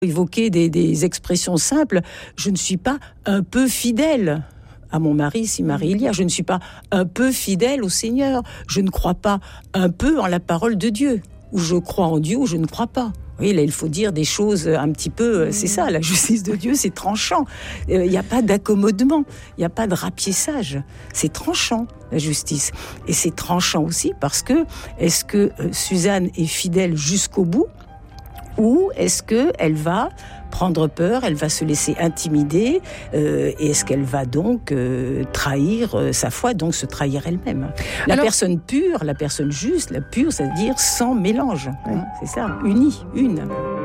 évoquer des expressions simples. Je ne suis pas un peu fidèle à mon mari, si mari il y a. Je ne suis pas un peu fidèle au Seigneur. Je ne crois pas un peu en la parole de Dieu. Ou je crois en Dieu ou je ne crois pas. Oui, là, il faut dire des choses un petit peu... C'est ça, la justice de Dieu, c'est tranchant. Il n'y a pas d'accommodement, il n'y a pas de rapiessage. C'est tranchant, la justice. Et c'est tranchant aussi parce que, est-ce que Suzanne est fidèle jusqu'au bout ou est-ce qu'elle va prendre peur, elle va se laisser intimider et est-ce qu'elle va donc trahir sa foi, donc se trahir elle-même. La personne pure, la personne juste, la pure, c'est-à-dire sans mélange. Hein, c'est ça, unie, une.